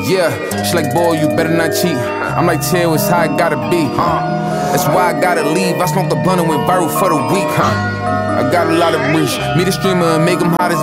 Yeah, she like, boy, you better not cheat. I'm like, chill, it's how it gotta be, That's why I gotta leave. I smoked the blunt and went viral for the week, I got a lot of reach. Meet a streamer and make him hot as